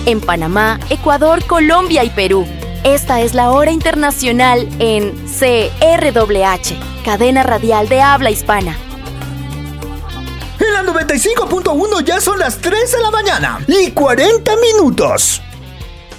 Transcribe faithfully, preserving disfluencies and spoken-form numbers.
en Panamá, Ecuador, Colombia y Perú. Esta es la hora internacional en C R W H, cadena radial de habla hispana. En la noventa y cinco punto uno ya son las tres de la mañana y cuarenta minutos.